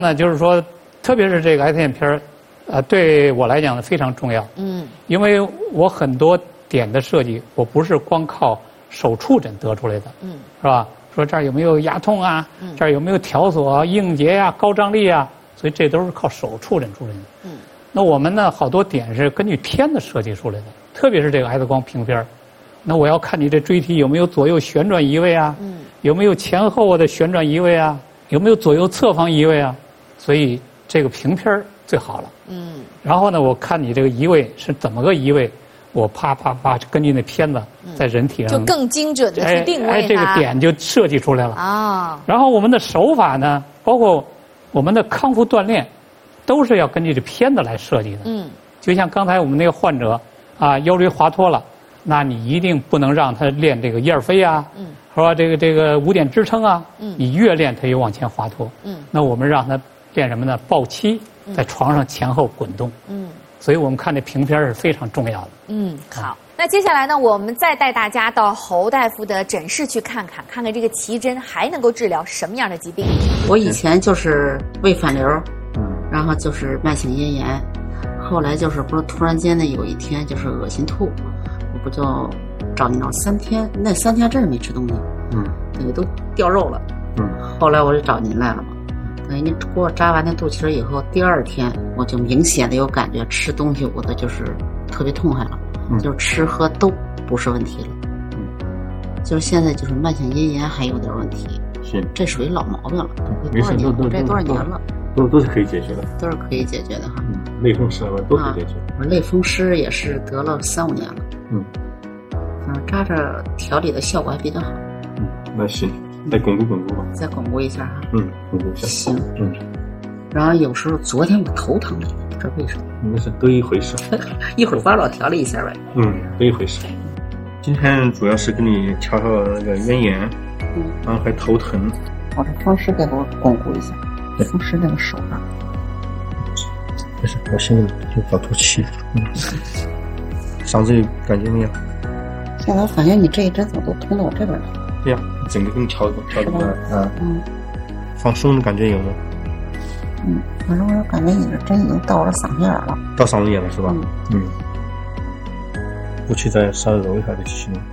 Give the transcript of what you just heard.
那就是说，特别是这个 X 线片儿，对我来讲呢非常重要。因为我很多点的设计，我不是光靠手触诊得出来的。是吧？说这儿有没有压痛啊？这儿有没有条索啊、硬结呀、高张力啊？所以这都是靠手触诊出来的。那我们呢，好多点是根据片子设计出来的，特别是这个 X 光平片儿。那我要看你这椎体有没有左右旋转移位啊？有没有前后的旋转移位啊？有没有左右侧方移位啊？所以这个平片儿最好了。然后呢，我看你这个移位是怎么个移位，我啪啪啪根据那片子在人体上就更精准的去定位它。 这个点就设计出来了。然后我们的手法呢，包括我们的康复锻炼，都是要根据这片子来设计的。就像刚才我们那个患者啊，腰椎滑脱了，那你一定不能让他练这个燕儿飞啊，是吧？这个5点支撑啊，你越练他越往前滑脱。那我们让他练什么呢？抱膝，在床上前后滚动。所以我们看这平片是非常重要的。 好。那接下来呢，我们再带大家到侯大夫的诊室去看看，看看这个奇珍还能够治疗什么样的疾病。 我以前就是胃反流，然后就是慢性咽炎，后来就是不是突然间的有一天就是恶心吐，我不就找你闹3天，那3天真是没吃东西，等于都掉肉了。后来我就找您来了嘛。等于您给我扎完那肚脐以后，第2天我就明显的有感觉，吃东西我的就是特别痛快了，就是吃喝都不是问题了。就是现在就是慢性咽炎还有点问题， 是这属于老毛病了， 没事， 这多少年了， 都是可以解决的， 都是可以解决的哈。 类风湿都可以解决。 我类风湿也是得了3、5年了。反正扎着调理的效果还比较好。 那行。再巩固吧， 再巩固一下哈。 巩固一下。 行。然后有时候昨天我头疼了，不知道为什么。 那是都一回事。 一会儿帮我调理一下呗。 都一回事。今天主要是给你调那个咽炎，然后还头疼。 我这风湿给我巩固一下，风湿那个手上。 没事，我现在就好吐气。嗓子感觉怎么样？ 现在我感觉你这一针怎么都通到我这边来了。 对呀，整个给你调的放松的感觉有吗？ 反正我感觉你这针已经到了嗓子眼了。 到嗓子眼了是吧？过去再稍微揉一下就行了。